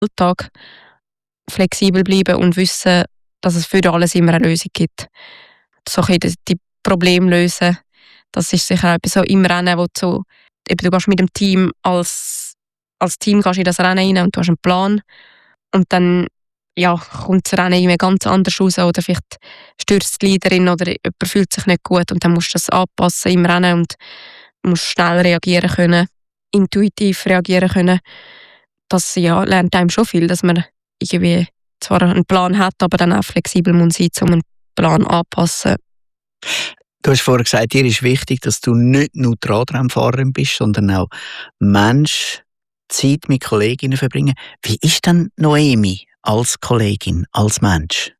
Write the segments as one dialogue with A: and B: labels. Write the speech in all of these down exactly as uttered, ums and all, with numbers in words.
A: Alltag flexibel bleiben und wissen, dass es für alles immer eine Lösung gibt. So ein bisschen die Probleme lösen, das ist sicher auch etwas so im Rennen, wo du so, eben, du gehst mit dem Team als, als Team gehst in das Rennen rein und du hast einen Plan und dann ja, kommt das Rennen immer ganz anders raus oder vielleicht stürzt die Leaderin oder jemand fühlt sich nicht gut und dann musst du das anpassen im Rennen und musst schnell reagieren können, intuitiv reagieren können. Das ja, lernt einem schon viel, dass man irgendwie zwar einen Plan hat, aber dann auch flexibel muss sein, um einen Plan anpassen.
B: Du hast vorher gesagt, dir ist wichtig, dass du nicht nur die Radrennfahrerin bist, sondern auch Mensch, Zeit mit Kolleginnen verbringen. Wie ist denn Noemi als Kollegin, als Mensch?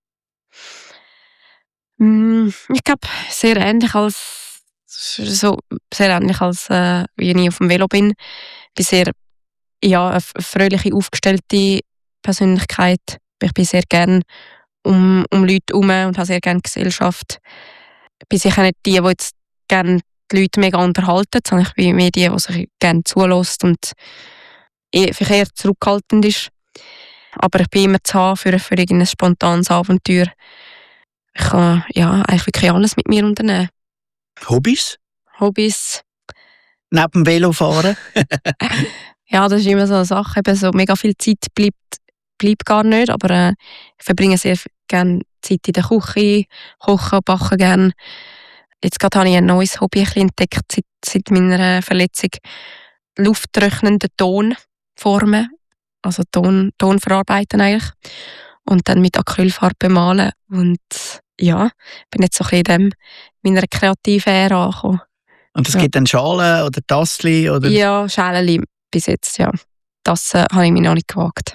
A: Ich glaube, sehr ähnlich als so sehr ähnlich als äh, wie ich auf dem Velo bin. Ich bin sehr ja, eine fröhliche, aufgestellte Persönlichkeit. Ich bin sehr gerne um, um Leute herum und habe sehr gerne Gesellschaft. Ich bin sicher nicht die, die jetzt gerne die Leute mega unterhalten, sondern ich bin mehr die, die sich gerne zulässt und vielleicht eher zurückhaltend ist. Aber ich bin immer zu haben für, für irgendein spontanes Abenteuer. Ich kann ja, eigentlich wirklich alles mit mir unternehmen.
B: Hobbys?
A: Hobbys?
B: Neben dem Velofahren?
A: Ja, das ist immer so eine Sache. Eben so mega viel Zeit bleibt, bleibt gar nicht, aber äh, ich verbringe sehr gerne Zeit in der Küche, kochen, backen gerne. Jetzt gerade habe ich ein neues Hobby entdeckt seit, seit meiner Verletzung. Lufttrocknende Tonformen, also Ton, Ton verarbeiten eigentlich. Und dann mit Acrylfarbe bemalen. Und ja, bin jetzt so ein bisschen in dem, meiner kreativen Ära angekommen.
B: Und es
A: ja.
B: gibt dann Schalen oder Tassli? Oder?
A: Ja, Schälchen bis jetzt, ja. Das äh, habe ich mir noch nicht gewagt.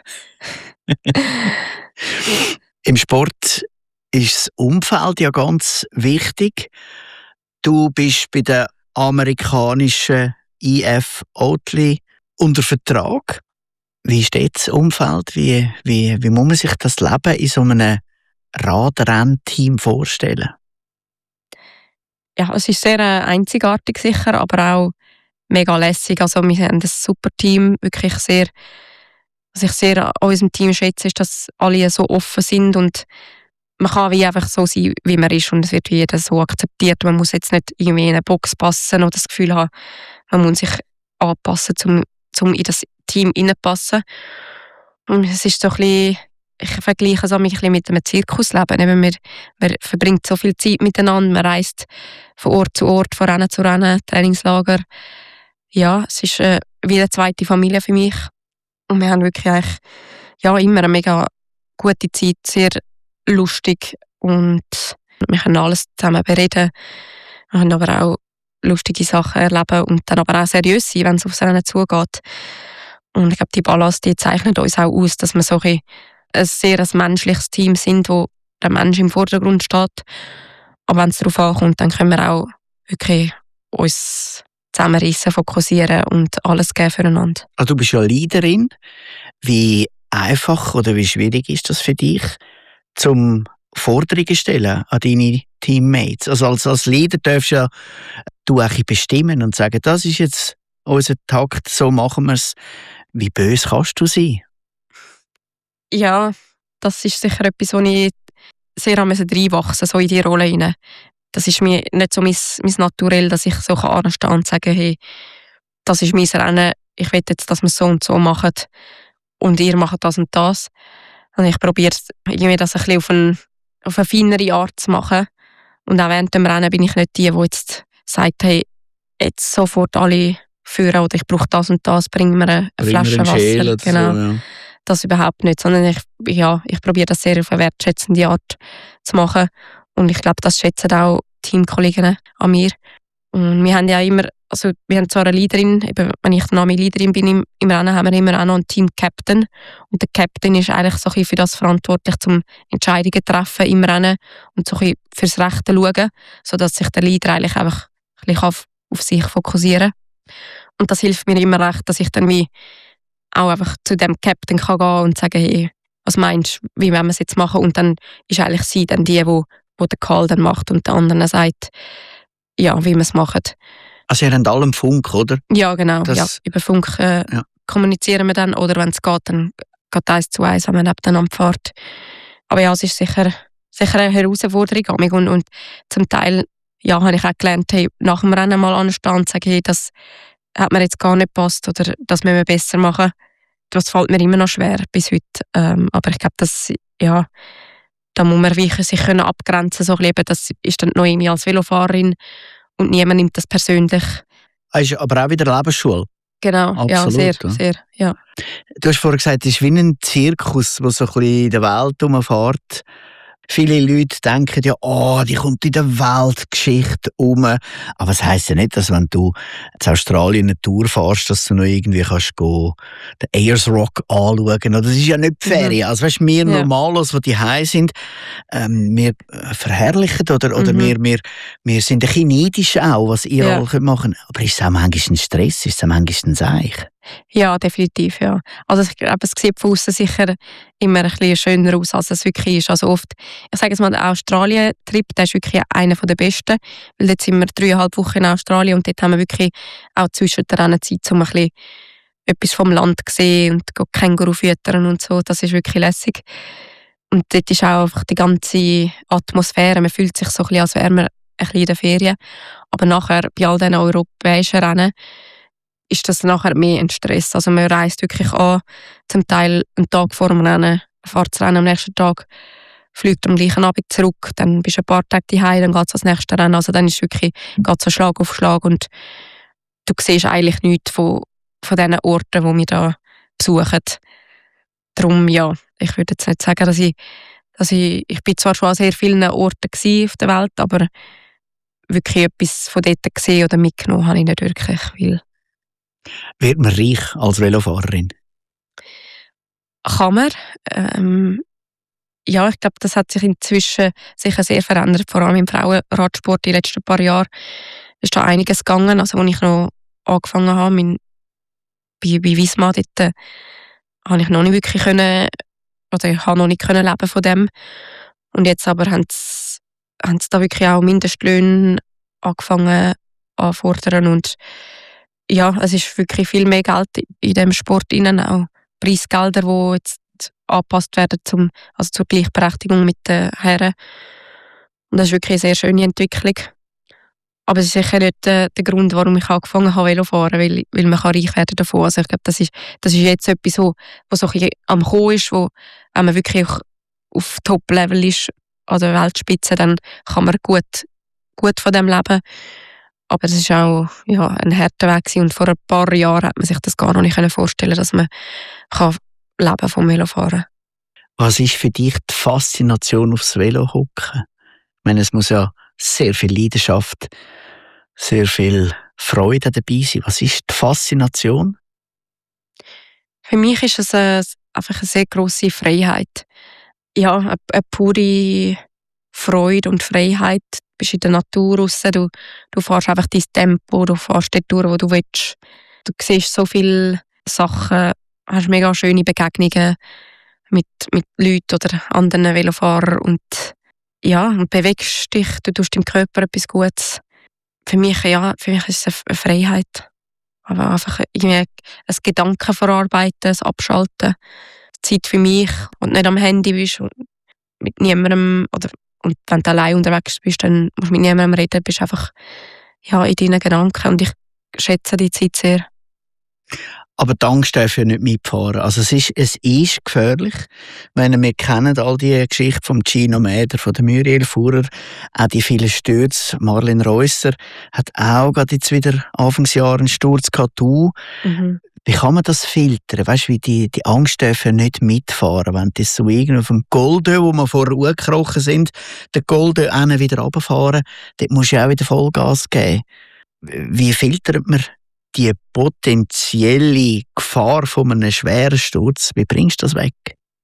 B: Im Sport ist das Umfeld ja ganz wichtig. Du bist bei der amerikanischen I F Oatly unter Vertrag. Wie steht das Umfeld? Wie, wie, wie muss man sich das Leben in so einem Radrennteam vorstellen?
A: Ja, es ist sehr äh, einzigartig sicher, aber auch mega lässig. Also wir haben ein super Team, wirklich sehr, was ich sehr an unserem Team schätze, ist, dass alle so offen sind und man kann wie einfach so sein, wie man ist und es wird wie jeder so akzeptiert. Man muss jetzt nicht irgendwie in eine Box passen oder das Gefühl haben, man muss sich anpassen, um, um in das Team hineinpassen. Und es ist so ein bisschen, ich vergleiche es ein bisschen mit einem Zirkusleben. Eben man, man verbringt so viel Zeit miteinander, man reist von Ort zu Ort, von Rennen zu Rennen, Trainingslager. Ja, es ist äh, wie eine zweite Familie für mich. Und wir haben wirklich eigentlich, ja, immer eine mega gute Zeit, sehr lustig und wir können alles zusammen bereden. Wir können aber auch lustige Sachen erleben und dann aber auch seriös sein, wenn es aufs Rennen zugeht. Und ich glaube, die Balance, die zeichnet uns auch aus, dass wir so ein, ein sehr ein menschliches Team sind, wo der Mensch im Vordergrund steht. Aber wenn es darauf ankommt, dann können wir auch wirklich uns zusammenreissen, fokussieren und alles geben füreinander.
B: Also du bist ja Leaderin. Wie einfach oder wie schwierig ist das für dich, zum Forderungen stellen an deine Teammates? Also als, als Leader darfst ja du auch bestimmen und sagen, das ist jetzt unser Takt, so machen wir es. Wie böse kannst du sein?
A: Ja, das ist sicher etwas, wo ich sehr reinwachsen musste, so in die Rolle hinein. Das ist mir nicht so mein, mein Naturell, dass ich so anstehen kann und sagen, hey, das ist mein Rennen, ich will jetzt, dass wir es so und so machen und ihr macht das und das. Und ich probiere irgendwie das ein bisschen auf, ein, auf eine feinere Art zu machen. Und auch während dem Rennen bin ich nicht die, die jetzt sagt, hey, jetzt sofort alle führen oder ich brauche das und das, bring mir eine, eine Flasche Wasser. Genau. So, ja. Das überhaupt nicht, sondern ich, ja, ich probiere das sehr auf eine wertschätzende Art zu machen. Und ich glaube, das schätzen auch Teamkolleginnen an mir. Und wir haben ja immer, also wir haben zwar eine Leaderin, eben, wenn ich der Name Leaderin bin im, im Rennen, haben wir immer auch noch einen Team-Captain. Und der Captain ist eigentlich so ein bisschen für das verantwortlich, zum Entscheidungen zu treffen im Rennen und so ein bisschen fürs Rechte zu schauen, sodass sich der Leader eigentlich einfach ein bisschen auf, auf sich fokussieren kann. Und das hilft mir immer recht, dass ich dann wie auch einfach zu dem Captain kann gehen und sagen, hey, was meinst du, wie wollen wir es jetzt machen? Und dann ist eigentlich sie dann die, die, die den Call dann macht und der andere sagt, ja, wie wir es machen.
B: Also ihr habt alle Funk, oder?
A: Ja, genau.
B: Das,
A: ja, über Funk äh, ja. kommunizieren wir dann. Oder wenn es geht, dann geht eins zu eins, wenn man nebeneinander fährt. Aber ja, es ist sicher, sicher eine Herausforderung. Und, und zum Teil ja, habe ich auch gelernt, hey, nach dem Rennen mal anstehen und sagen, hey, das hat mir jetzt gar nicht gepasst oder das müssen wir besser machen. Das fällt mir immer noch schwer bis heute. Ähm, aber ich glaube, das, ja, da muss man wirklich sich können abgrenzen so ein bisschen. Das ist dann Noemi als Velofahrerin und niemand nimmt das persönlich.
B: Das ist aber auch wieder Lebensschule.
A: Genau, absolut, ja, sehr, ja. sehr, ja.
B: Du hast vorhin gesagt, es ist wie ein Zirkus, der so ein bisschen in der Welt herumfährt. Viele Leute denken ja, oh, die kommt in der Weltgeschichte um. Aber es heisst ja nicht, dass wenn du in Australien eine Tour fährst, dass du noch irgendwie kannst gehen, den Ayers Rock anschauen. Das ist ja nicht die Ferien. Mhm. Also weißt, wir ja. Normalos, die die heim sind, ähm, wir verherrlichen oder, oder mhm. wir, wir, wir sind ein bisschen neidisch auch, was ihr ja. alle machen könnt. Aber ist es auch manchmal ein Stress? Ist es auch manchmal ein Seich?
A: Ja, definitiv, ja. Also ich glaube, es sieht von außen sicher immer ein bisschen schöner aus, als es wirklich ist. Also oft, ich sage jetzt mal, der Australien-Trip, der ist wirklich einer der besten, weil jetzt sind wir dreieinhalb Wochen in Australien und dort haben wir wirklich auch zwischen der Rennen Zeit, um ein bisschen etwas vom Land zu sehen und Känguru füttern und so. Das ist wirklich lässig. Und dort ist auch einfach die ganze Atmosphäre, man fühlt sich so ein bisschen, als wäre man ein bisschen in der Ferien. Aber nachher, bei all diesen europäischen Rennen, ist das nachher mehr ein Stress. Also man reist wirklich an, zum Teil einen Tag vor dem Rennen, fährt das Rennen am nächsten Tag, fliegt am gleichen Abend zurück, dann bist du ein paar Tage daheim, dann geht es ans nächste Rennen. Also dann ist wirklich geht's so Schlag auf Schlag und du siehst eigentlich nichts von, von diesen Orten, die wir da besuchen. Darum, ja, ich würde jetzt nicht sagen, dass ich, dass ich, ich bin zwar schon an sehr vielen Orten auf der Welt, aber wirklich etwas von dort gesehen oder mitgenommen habe ich nicht wirklich, weil
B: wird man reich als Velofahrerin?
A: Kann man. Ähm, ja, ich glaube, das hat sich inzwischen sicher sehr verändert, vor allem im Frauenradsport in den letzten paar Jahren. Ist da einiges gegangen. Also, als ich noch angefangen habe, mein, bei, bei Visma, dort äh, habe ich noch nicht wirklich können, oder ich habe noch nicht können leben von dem. Und jetzt aber haben sie, haben sie da wirklich auch Mindestlöhne angefangen anfordern und ja, es ist wirklich viel mehr Geld in diesem Sport drin, auch Preisgelder, die jetzt angepasst werden zum, also zur Gleichberechtigung mit den Herren. Und das ist wirklich eine sehr schöne Entwicklung. Aber es ist sicher nicht der, der Grund, warum ich angefangen habe, Velo fahren, weil, weil man kann reich werden davon. Also ich glaube, das ist, das ist jetzt etwas, wo, wo so ein bisschen am Kommen ist, wo, wenn man wirklich auch auf Top-Level ist, an der Weltspitze, dann kann man gut, gut von dem leben. Aber es war auch ja, ein harter Weg gewesen. Und vor ein paar Jahren hat man sich das gar noch nicht vorstellen können, dass man kann leben vom Velofahren.
B: Was ist für dich die Faszination aufs Velo hocken? Ich meine, es muss ja sehr viel Leidenschaft, sehr viel Freude dabei sein. Was ist die Faszination?
A: Für mich ist es eine, einfach eine sehr grosse Freiheit. Ja, eine, eine pure Freude und Freiheit. Du bist in der Natur raus, du, du fährst einfach dein Tempo, du fährst dort durch, wo du willst. Du siehst so viele Sachen, hast mega schöne Begegnungen mit, mit Leuten oder anderen Velofahrern und ja, und bewegst dich, du tust deinem Körper etwas Gutes. Für mich, ja, für mich ist es eine Freiheit. Aber einfach irgendwie ein Gedanken verarbeiten, ein Abschalten. Zeit für mich und nicht am Handy bist und mit niemandem, oder und wenn du allein unterwegs bist, dann musst du mit niemandem reden, bist einfach ja, in deinen Gedanken und ich schätze die Zeit sehr.
B: Aber die Angst darf ja nicht mitfahren. Also es ist, es ist gefährlich. Wenn wir kennen all die Geschichten vom Gino Mäder, von der Muriel Fuhrer, auch die vielen Stürze. Marlene Reusser hat auch gerade jetzt wieder Anfangsjahr einen Sturz gehabt. Mhm. Wie kann man das filtern? Weißt du, wie die, die Angst darf ja nicht mitfahren. Wenn das so irgendwie auf dem Golde, wo wir vorher hochgekrochen sind, den Golde wieder runterfahren, dort musst du ja auch wieder Vollgas geben. Wie filtert man die potenzielle Gefahr von einem schweren Sturz? Wie bringst du das weg?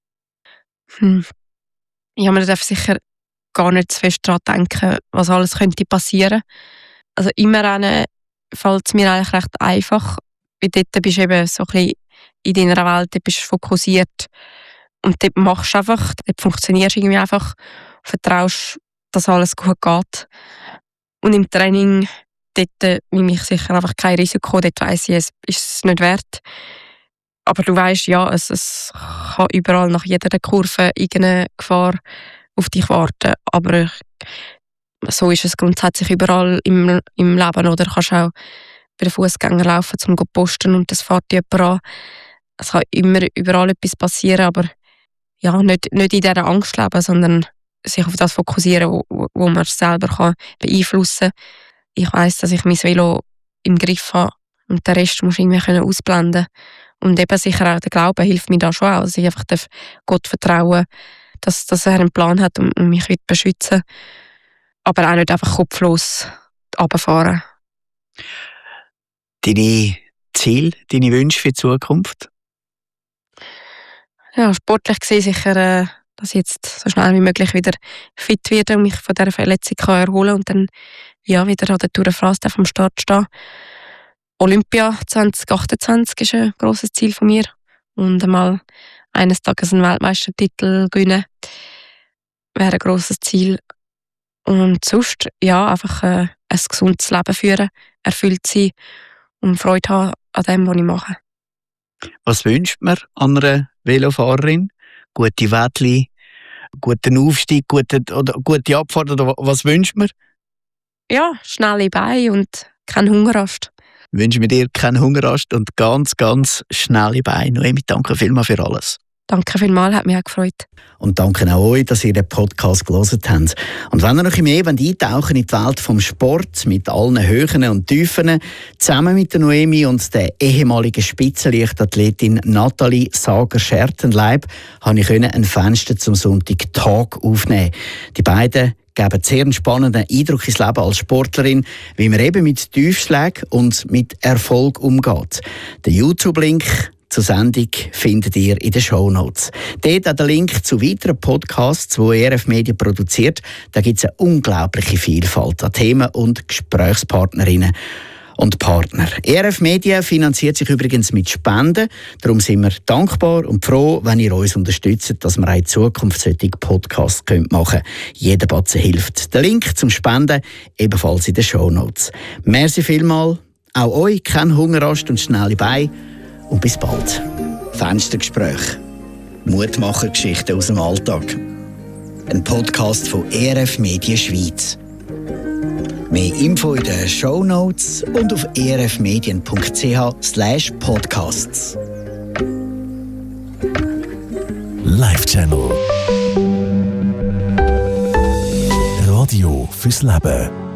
A: Hm. Ja, man darf sicher gar nicht zu fest daran denken, was alles könnte passieren. Also immer Rennen fällt es mir eigentlich recht einfach. Weil dort bist du eben so ein bisschen in deiner Welt, dort bist du fokussiert. Und dort machst du einfach, dort funktionierst du irgendwie einfach, vertraust, dass alles gut geht. Und im Training, dort nehme ich sicher einfach kein Risiko, dort weiss ich, es ist es nicht wert. Aber du weißt, ja, es, es kann überall nach jeder Kurve irgendeine Gefahr auf dich warten. Aber so ist es grundsätzlich überall im, im Leben. Oder du kannst auch bei den Fußgängern laufen, um zu posten und das fährt jemand an. Es kann immer überall etwas passieren, aber ja, nicht, nicht in dieser Angst leben, sondern sich auf das fokussieren, wo, wo man selber kann beeinflussen kann. Ich weiss, dass ich mein Velo im Griff habe und den Rest muss ich irgendwie ausblenden. Und eben sicher auch der Glaube hilft mir da schon auch, dass ich einfach Gott vertrauen darf, dass, dass er einen Plan hat und, und mich wird beschützen. Aber auch nicht einfach kopflos runterfahren.
B: Deine Ziele, deine Wünsche für die Zukunft?
A: Ja, sportlich gesehen sicher, äh, dass ich jetzt so schnell wie möglich wieder fit werde und mich von dieser Verletzung kann erholen und dann ja, wieder an der Tour de France am Start stehen. Olympia zwanzig achtundzwanzig ist ein grosses Ziel von mir. Und einmal eines Tages einen Weltmeistertitel gewinnen wäre ein grosses Ziel. Und sonst, ja, einfach äh, ein gesundes Leben führen, erfüllt sein und Freude haben an dem, was ich mache.
B: Was wünscht man an einer Velofahrerin? Gute Wettli, guten Aufstieg, gute, oder gute Abfahrt? Oder was wünscht man?
A: Ja, schnelle Beine und kein Hungerast.
B: Wünschen wir dir keinen Hungerast und ganz, ganz schnelle Beine. Noemi, danke vielmals für alles.
A: Danke vielmals, hat mich auch gefreut.
B: Und danke auch euch, dass ihr den Podcast gehört habt. Und wenn ihr noch mehr eintauchen in die Welt vom Sport mit allen Höhen und Tiefen, zusammen mit der Noemi und der ehemaligen Spitzenleichtathletin Nathalie Sager-Schertenleib, habe ich ein Fenster zum Sonntag-Tag aufnehmen. Die beiden geben sehr einen spannenden Eindruck ins Leben als Sportlerin, wie man eben mit Tiefschlägen und mit Erfolg umgeht. Der YouTube-Link zur Sendung findet ihr in den Shownotes. Dort auch der Link zu weiteren Podcasts, die E R F Media produziert. Da gibt es eine unglaubliche Vielfalt an Themen und Gesprächspartnerinnen und Partner. E R F Media finanziert sich übrigens mit Spenden. Darum sind wir dankbar und froh, wenn ihr uns unterstützt, dass wir auch in Zukunft solche Podcasts machen können. Jeder Batzen hilft. Der Link zum Spenden ebenfalls in den Shownotes. Merci vielmals. Auch euch kein Hungerast und schnelle Beine. Und bis bald. Fenstergespräch. Mutmachergeschichten aus dem Alltag. Ein Podcast von E R F Media Schweiz. Mehr Info in den Shownotes und auf erfmedien punkt c h slash podcasts.
C: Live Channel. Radio fürs Leben.